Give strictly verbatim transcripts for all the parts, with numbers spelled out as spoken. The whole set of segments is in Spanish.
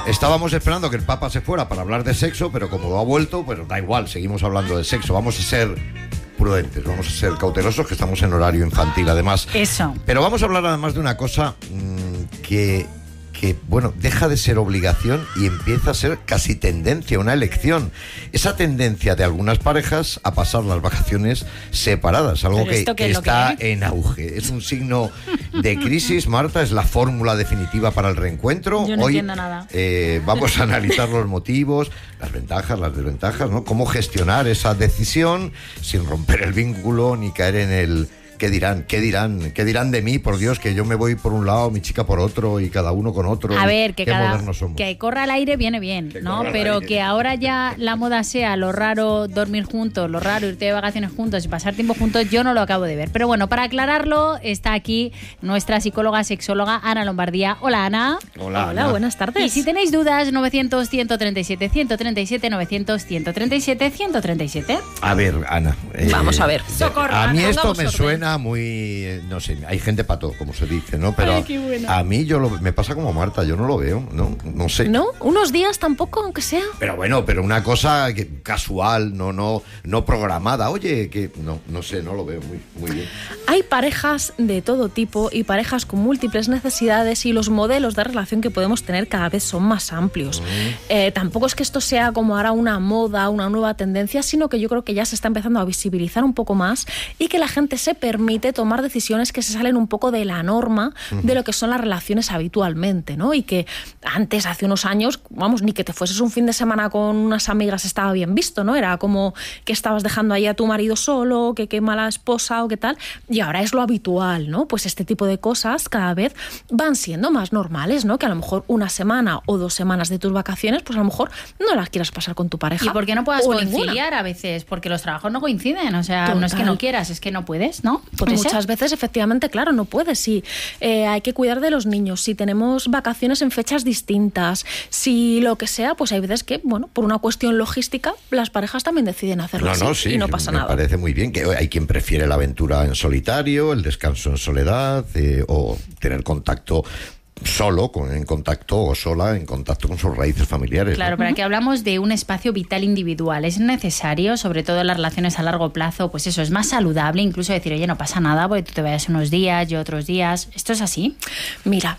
Estábamos esperando que el Papa se fuera para hablar de sexo, pero como no ha vuelto, pues da igual, seguimos hablando de sexo. Vamos a ser prudentes, vamos a ser cautelosos, que estamos en horario infantil, además. Eso. Pero vamos a hablar además de una cosa mmm, que... que, bueno, deja de ser obligación y empieza a ser casi tendencia, una elección. Esa tendencia de algunas parejas a pasar las vacaciones separadas, algo que, que está que en auge. Es un signo de crisis, Marta, es la fórmula definitiva para el reencuentro. Yo no Hoy, entiendo nada. Eh, vamos a analizar los motivos, las ventajas, las desventajas, ¿no? Cómo gestionar esa decisión sin romper el vínculo ni caer en el... ¿Qué dirán? ¿Qué dirán? ¿Qué dirán de mí? Por Dios, que yo me voy por un lado, mi chica por otro y cada uno con otro. A ver, que qué cada modernos somos. que corra al aire viene bien, que ¿no? Pero que ahora ya la moda sea lo raro dormir juntos, lo raro irte de vacaciones juntos y pasar tiempo juntos, yo no lo acabo de ver. Pero bueno, para aclararlo, está aquí nuestra psicóloga sexóloga Ana Lombardía. Hola, Ana. Hola, Hola, Ana. buenas tardes. Y si tenéis dudas, novecientos, ciento treinta y siete, ciento treinta y siete, novecientos, ciento treinta y siete, ciento treinta y siete. A ver, Ana. eh, Vamos a ver. Socorro, a mí Ana, esto pongamos me orden. suena muy... No sé, hay gente para todo, como se dice, ¿no? Pero Ay, qué buena. a mí yo lo, me pasa como a Marta, yo no lo veo, no, no sé. ¿No? ¿Unos días tampoco, aunque sea? Pero bueno, pero una cosa que, casual, no, no, no programada. Oye, que no, no sé, no lo veo muy, muy bien. Hay parejas de todo tipo y parejas con múltiples necesidades y los modelos de relación que podemos tener cada vez son más amplios. Mm. Eh, tampoco es que esto sea como ahora una moda, una nueva tendencia, sino que yo creo que ya se está empezando a visibilizar un poco más y que la gente se permite tomar decisiones que se salen un poco de la norma uh-huh. de lo que son las relaciones habitualmente, ¿no? Y que antes, hace unos años, vamos, ni que te fueses un fin de semana con unas amigas estaba bien visto, ¿no? Era como que estabas dejando ahí a tu marido solo, que qué mala esposa o qué tal, y ahora es lo habitual, ¿no? Pues este tipo de cosas cada vez van siendo más normales, ¿no? Que a lo mejor una semana o dos semanas de tus vacaciones, pues a lo mejor no las quieras pasar con tu pareja. ¿Y por qué no puedas o conciliar ninguna. A veces? Porque los trabajos no coinciden, o sea, Total. no es que no quieras, es que no puedes, ¿no? ¿Puede Muchas ser? veces, efectivamente, claro, no puedes. Sí, eh, hay que cuidar de los niños. Si tenemos vacaciones en fechas distintas, si lo que sea, pues hay veces que, bueno, por una cuestión logística, las parejas también deciden hacerlo No, así no, sí, y no pasa me nada. parece muy bien, que hay quien prefiere la aventura en solitario, el descanso en soledad, eh, o tener contacto solo, con, en contacto o sola, en contacto con sus raíces familiares. Claro, ¿no? pero aquí hablamos de un espacio vital individual. Es necesario, sobre todo en las relaciones a largo plazo, pues eso, es más saludable incluso decir, oye, no pasa nada porque tú te vayas unos días, yo otros días. ¿Esto es así? Mira,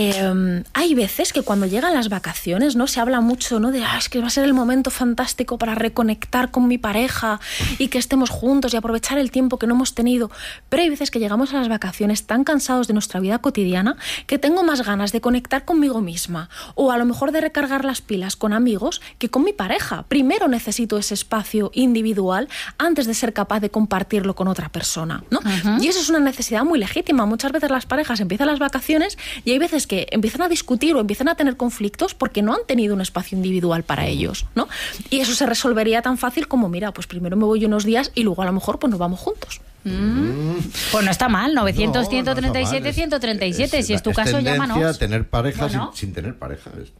eh, hay veces que cuando llegan las vacaciones, ¿no? Se habla mucho, ¿no? De, ah, es que va a ser el momento fantástico para reconectar con mi pareja y que estemos juntos y aprovechar el tiempo que no hemos tenido. Pero hay veces que llegamos a las vacaciones tan cansados de nuestra vida cotidiana que tengo más ganas de conectar conmigo misma o a lo mejor de recargar las pilas con amigos que con mi pareja. Primero necesito ese espacio individual antes de ser capaz de compartirlo con otra persona, ¿no? Uh-huh. Y eso es una necesidad muy legítima. Muchas veces las parejas empiezan las vacaciones y hay veces que empiezan a discutir o empiezan a tener conflictos porque no han tenido un espacio individual para ellos, ¿no? Y eso se resolvería tan fácil como, mira, pues primero me voy unos días y luego a lo mejor pues nos vamos juntos. Mm. Pues no está mal, novecientos, No, ciento treinta y siete, no está mal. ciento treinta y siete, Es, si es tu es caso, tendencia llámanos. Tener pareja Bueno. sin, sin tener pareja. Es...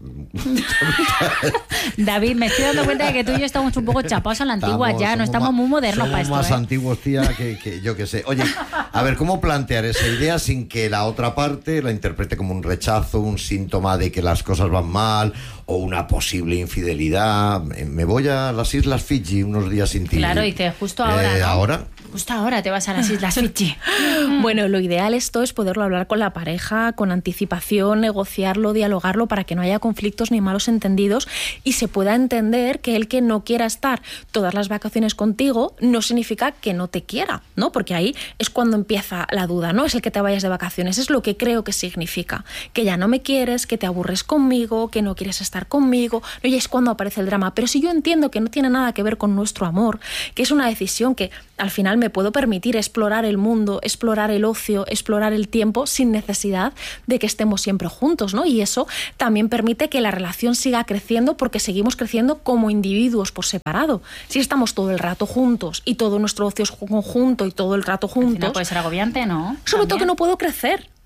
David, me estoy dando cuenta de que tú y yo estamos un poco chapados a la antigua Estamos- ya, no somos estamos más- muy modernos somos para esto. más ¿eh? antiguos, tía, que, que yo que sé. Oye, a ver, ¿cómo plantear esa idea sin que la otra parte la interprete como un rechazo, un síntoma de que las cosas van mal o una posible infidelidad? Me voy a las Islas Fiji unos días sin ti. Claro, dice, justo ahora, Eh, ¿no? ¿Ahora? Justo ahora te vas a las Islas Fiji. Bueno, lo ideal esto es poderlo hablar con la pareja, con anticipación, negociarlo, dialogarlo para que no haya conflictos ni malos entendidos y se pueda entender que el que no quiera estar todas las vacaciones contigo no significa que no te quiera, ¿no? Porque ahí es cuando empieza la duda, no es el que te vayas de vacaciones, es lo que creo que significa, que ya no me quieres, que te aburres conmigo, que no quieres estar conmigo, ¿no? Y es cuando aparece el drama. Pero si yo entiendo que no tiene nada que ver con nuestro amor, que es una decisión que al final me puedo permitir explorar el mundo, explorar el ocio, explorar el tiempo sin necesidad de que estemos siempre juntos, ¿no? Y eso también permite que la relación siga creciendo porque seguimos creciendo como individuos por separado. Si estamos todo el rato juntos y todo nuestro ocio es conjunto y todo el rato Al final juntos, puede ser agobiante, ¿no? sobre todo También. que no puedo crecer.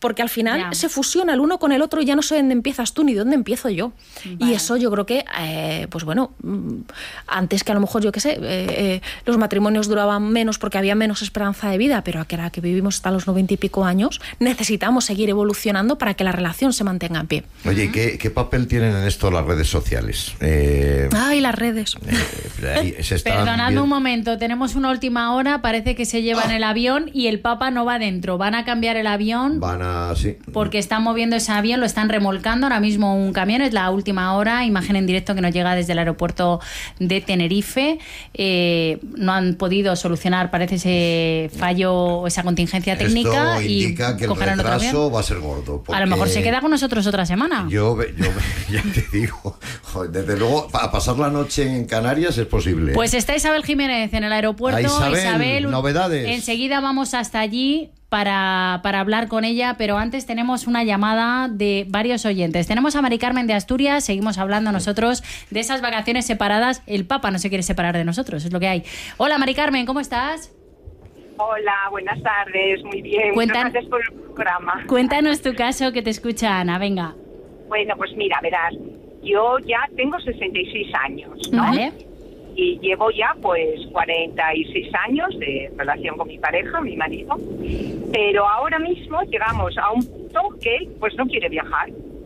porque al final Ya. se fusiona el uno con el otro y ya no sé dónde empiezas tú ni dónde empiezo yo. Vale. Y eso yo creo que, eh, pues bueno, antes que a lo mejor, yo qué sé, eh, eh, los matrimonios duraban menos porque había menos esperanza de vida, pero ahora que vivimos hasta los noventa y pico años, necesitamos seguir evolucionando para que la relación se mantenga en pie. Oye, ¿qué, qué papel tienen en esto las redes sociales? Eh, Ay, las redes. eh, ahí se están Perdonad bien- un momento, tenemos una última hora, parece que se llevan el avión y el Papa no va dentro. Van a cambiar el avión Van a... Sí. porque están moviendo ese avión, lo están remolcando ahora mismo un camión, es la última hora, imagen en directo que nos llega desde el aeropuerto de Tenerife. Eh, no han podido solucionar, parece, ese fallo o esa contingencia técnica. Esto y indica que el cogerán otro avión. retraso va a ser gordo. A lo mejor se queda con nosotros otra semana. Yo, ve- yo ve- ya te digo, joder, desde luego, a pasar la noche en Canarias es posible. Pues está Isabel Jiménez en el aeropuerto. A Isabel, novedades. Enseguida vamos hasta allí para, para hablar con ella, pero antes tenemos una llamada de varios oyentes. Tenemos a Mari Carmen de Asturias, seguimos hablando nosotros de esas vacaciones separadas. El Papa no se quiere separar de nosotros, es lo que hay. Hola Mari Carmen, ¿cómo estás? Hola, buenas tardes, muy bien. Cuentan- Muchas gracias por el programa. Cuéntanos tu caso, que te escucha Ana, venga. Bueno, pues mira, verás, yo ya tengo sesenta y seis años, ¿no? Vale. Y llevo ya pues cuarenta y seis años de relación con mi pareja, mi marido. Pero ahora mismo llegamos a un punto que él pues no quiere viajar.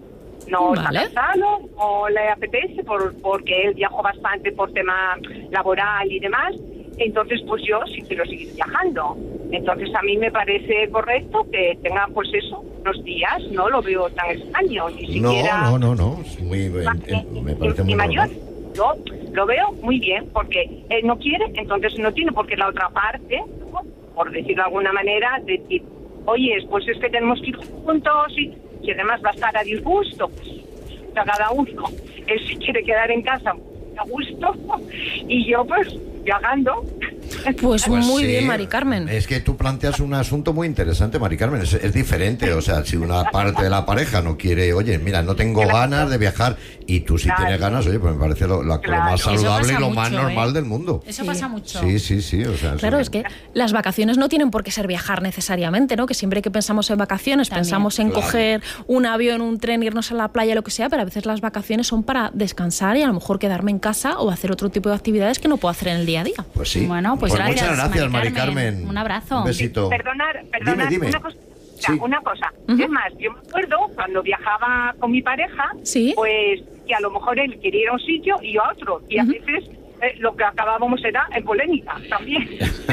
No Vale. está casado o le apetece por, porque él viajó bastante por tema laboral y demás. Entonces, pues yo sí quiero seguir viajando. Entonces, a mí me parece correcto que tenga, pues eso, unos días. No lo veo tan extraño, ni no, siquiera... no, no, no, es muy, eh, eh, me parece y muy mayor, normal. yo lo veo muy bien, porque él no quiere, entonces no tiene por qué la otra parte, ¿no? Por decirlo de alguna manera, decir, oye, pues es que tenemos que ir juntos y, y además va a estar a disgusto, pues a cada uno. Él si quiere quedar en casa a gusto y yo pues viajando. Pues, Pues muy sí, bien, Mari Carmen. Es que tú planteas un asunto muy interesante, Mari Carmen. Es, es diferente. O sea, si una parte de la pareja no quiere, oye, mira, no tengo Claro. ganas de viajar y tú sí Claro. tienes ganas, oye, pues me parece lo, lo- lo Claro. más Eso saludable y pasa lo más mucho, normal ¿eh? del mundo. Eso Sí. pasa mucho. Sí, sí, sí. O sea, Claro, eso- es que las vacaciones no tienen por qué ser viajar necesariamente, ¿no? Que siempre que pensamos en vacaciones También. pensamos en Claro. coger un avión, un tren, irnos a la playa, lo que sea, pero a veces las vacaciones son para descansar y a lo mejor quedarme en casa o hacer otro tipo de actividades que no puedo hacer en el día a día. Pues sí. Bueno, pues gracias, muchas gracias, Mari Mari Carmen. Carmen. Un abrazo. Un besito. Perdonar, perdonar, Dime, dime. una cosa. Sí. Una cosa. Ujú. Es más, yo me acuerdo cuando viajaba con mi pareja, Sí. pues que a lo mejor él quería ir a un sitio y yo a otro. Y a Ujú. veces eh, lo que acabábamos era en polémica también.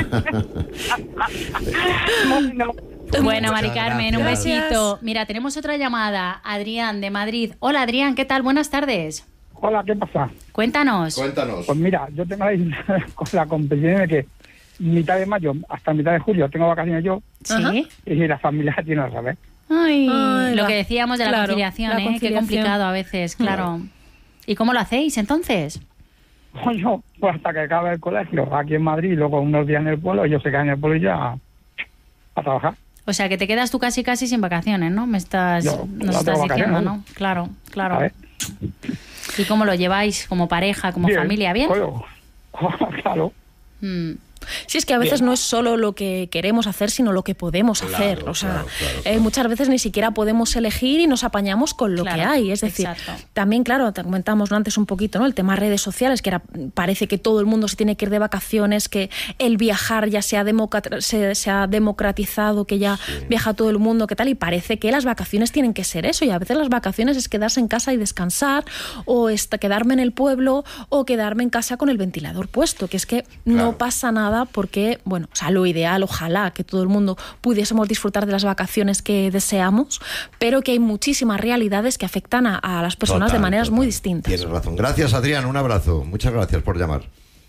Bueno, Bueno, Mari Muchas Carmen, un gracias. besito. Mira, tenemos otra llamada. Adrián, de Madrid. Hola, Adrián, ¿qué tal? Buenas tardes. Hola, ¿qué pasa? Cuéntanos. Cuéntanos. Pues mira, yo tengo ahí con la competición de que mitad de mayo hasta mitad de julio tengo vacaciones yo Sí. y la familia tiene otra vez. Ay, Ay, lo la- que decíamos de la claro, conciliación, la ¿eh? Qué conciliación. complicado a veces, claro. ¿Y cómo lo hacéis entonces? Pues yo, pues hasta que acabe el colegio aquí en Madrid y luego unos días en el pueblo, ellos se quedan en el pueblo y ya a, a trabajar. O sea, que te quedas tú casi casi sin vacaciones, ¿no? Me estás, Yo, nos no estás tengo diciendo, vacaciones, ¿no? Claro, claro. A ver. ¿Y cómo lo lleváis como pareja, como Bien, familia? ¿Bien? Bueno, claro. Mm. Sí, es que a veces Bien. no es solo lo que queremos hacer, sino lo que podemos Claro, hacer. O sea, claro, claro, eh, claro. muchas veces ni siquiera podemos elegir y nos apañamos con lo Claro, que hay. Es decir, exacto. también, claro, te comentamos ¿no? antes un poquito, ¿no? El tema redes sociales, que era, parece que todo el mundo se tiene que ir de vacaciones, que el viajar ya se ha, democrat- se, se ha democratizado, que ya viaja todo el mundo, que tal, y parece que las vacaciones tienen que ser eso. Y a veces las vacaciones es quedarse en casa y descansar, o esta- quedarme en el pueblo, o quedarme en casa con el ventilador puesto, que es que no Claro. pasa nada porque, bueno, o sea, lo ideal, ojalá que todo el mundo pudiésemos disfrutar de las vacaciones que deseamos, pero que hay muchísimas realidades que afectan a, a las personas Total, de maneras total. muy distintas. Tienes razón. Gracias, Adrián. Un abrazo. Muchas gracias por llamar.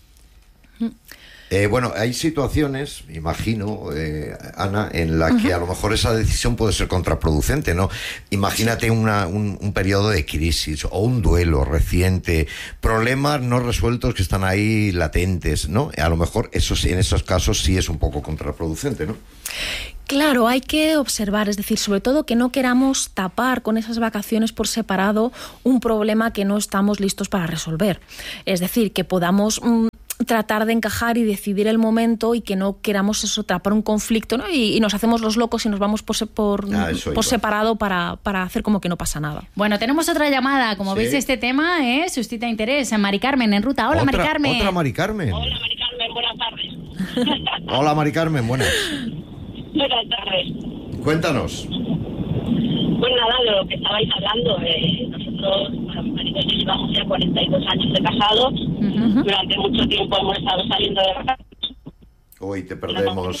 Eh, bueno, hay situaciones, imagino, eh, Ana, en la que a lo mejor esa decisión puede ser contraproducente, ¿no? Imagínate una, un, un periodo de crisis o un duelo reciente, problemas no resueltos que están ahí latentes, ¿no? A lo mejor eso sí, en esos casos sí es un poco contraproducente, ¿no? Claro, hay que observar, es decir, sobre todo que no queramos tapar con esas vacaciones por separado un problema que no estamos listos para resolver. Es decir, que podamos mm, tratar de encajar y decidir el momento y que no queramos eso, atrapar un conflicto, ¿no? Y, y nos hacemos los locos y nos vamos por, se, por, ah, por separado para, para hacer como que no pasa nada. Bueno, tenemos otra llamada. Como ¿Sí? veis, este tema eh, suscita interés. Mari Carmen en ruta. Hola, otra, Mari Carmen. Otra Mari Carmen. Hola, Mari Carmen. Buenas tardes. Hola, Mari Carmen. Buenas. Buenas tardes. Cuéntanos. Pues nada, de lo que estabais hablando, eh, nosotros, bueno, mi marido y yo llevamos ya cuarenta y dos años de casados. Uh-huh. Durante mucho tiempo hemos estado saliendo de vacaciones. Hoy te perdemos.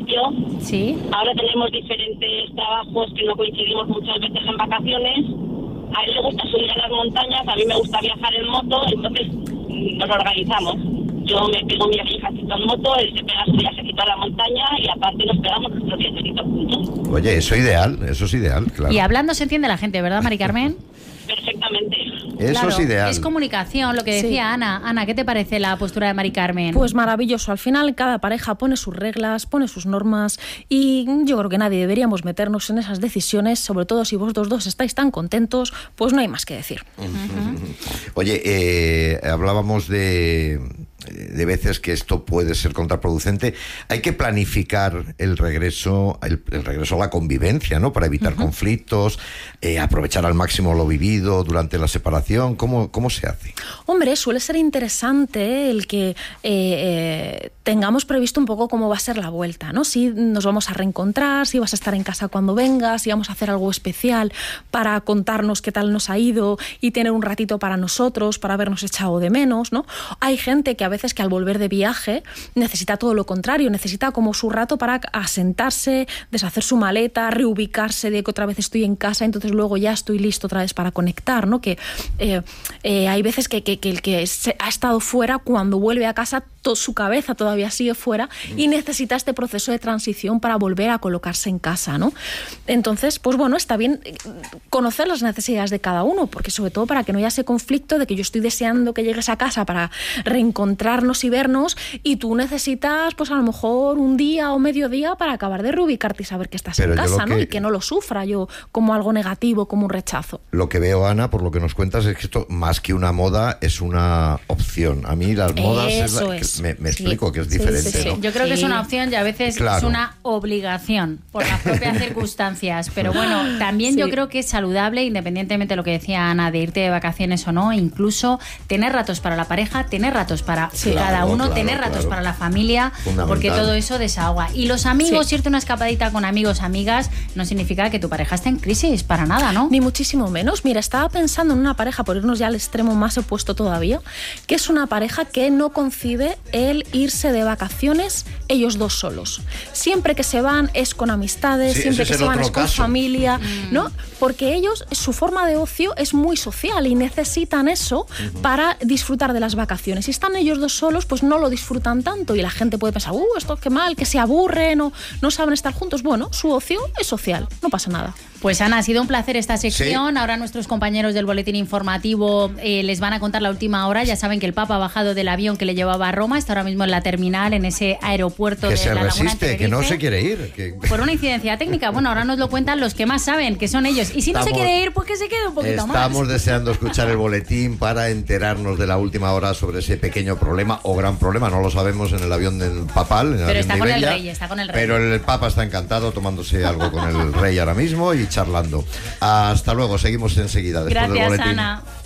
Sí. Ahora tenemos diferentes trabajos que no coincidimos muchas veces en vacaciones. A él le gusta subir a las montañas, a mí me gusta viajar en moto, entonces nos organizamos. Yo me pego mi viajecito en moto, él se pega su viajecito a la montaña y aparte nos pegamos nuestro viajecito juntos. Oye, eso es ideal, eso es ideal, claro. Y hablando se entiende la gente, ¿verdad, Mari Carmen? Perfectamente. Eso claro, es ideal. Es comunicación, lo que decía sí. Ana. Ana, ¿qué te parece la postura de Mari Carmen? Pues maravilloso. Al final cada pareja pone sus reglas, pone sus normas y yo creo que nadie deberíamos meternos en esas decisiones, sobre todo si vosotros dos estáis tan contentos, pues no hay más que decir. Uh-huh. Oye, eh, hablábamos de... de veces que esto puede ser contraproducente. Hay que planificar el regreso, el, el regreso a la convivencia, ¿no? Para evitar uh-huh. conflictos, eh, aprovechar al máximo lo vivido durante la separación. ¿Cómo, cómo se hace? Hombre, suele ser interesante el que eh, eh, tengamos previsto un poco cómo va a ser la vuelta, ¿no? Si nos vamos a reencontrar, si vas a estar en casa cuando vengas, si vamos a hacer algo especial para contarnos qué tal nos ha ido y tener un ratito para nosotros, para habernos echado de menos, ¿no? Hay gente que a veces que al volver de viaje necesita todo lo contrario, necesita como su rato para asentarse, deshacer su maleta, reubicarse de que otra vez estoy en casa, entonces luego ya estoy listo otra vez para conectar, ¿no? Que eh, eh, hay veces que, que, que el que se ha estado fuera, cuando vuelve a casa, to, su cabeza todavía sigue fuera y necesita este proceso de transición para volver a colocarse en casa, ¿no? Entonces, pues bueno, está bien conocer las necesidades de cada uno, porque sobre todo para que no haya ese conflicto de que yo estoy deseando que llegues a casa para reencontrarnos y vernos y tú necesitas, pues a lo mejor un día o medio día para acabar de reubicarte y saber que estás Pero en casa, ¿no? Que, y que no lo sufra yo como algo negativo, como un rechazo. Lo que veo, Ana, por lo que nos cuentas, es que esto, más que una moda, es una opción. A mí las modas es la, es. Me, me sí. explico que es diferente, sí, sí, sí. ¿no? Yo creo que es una opción y a veces claro. es una obligación por las propias circunstancias. Pero bueno, también sí. yo creo que es saludable, independientemente de lo que decía Ana, de irte de vacaciones o no, incluso tener ratos para la pareja, tener ratos para sí, cada claro, uno, claro, tener ratos claro. para la familia, porque todo eso desahoga. Y los amigos, sí. irte una escapadita con amigos, amigas, no significa que tu pareja esté en crisis, para nada, ¿no? Ni muchísimo menos. Mira, estaba pensando en una pareja, por irnos ya al extremo más opuesto todavía, que es una pareja que no concibe el irse de vacaciones ellos dos solos. Siempre que se van es con amistades, sí, siempre que se van es con caso. familia, mm. ¿no? Porque ellos, su forma de ocio es muy social y necesitan eso uh-huh. para disfrutar de las vacaciones. Si están ellos dos solos, pues no lo disfrutan tanto y la gente puede pensar, uh, esto qué mal, que se aburren o no saben estar juntos. Bueno, su ocio es social, no pasa nada. Pues Ana, ha sido un placer esta sección. Sí. Ahora nuestros compañeros del boletín informativo eh, les van a contar la última hora. Ya saben que el Papa ha bajado del avión que le llevaba a Roma, está ahora mismo en la terminal, en ese aeropuerto que de se la resiste, Laguna que no se quiere ir. Que... Por una incidencia técnica. Bueno, ahora nos lo cuentan los que más saben, que son ellos. Y si estamos, no se quiere ir, pues que se quede un poquito estamos más. Estamos deseando escuchar el boletín para enterarnos de la última hora sobre ese pequeño problema o gran problema. No lo sabemos en el avión del papal. En el pero está con el ella, rey, está con el rey. Pero el Papa está encantado tomándose algo con el rey ahora mismo y charlando. Hasta luego, seguimos enseguida después Gracias, del boletín. Ana.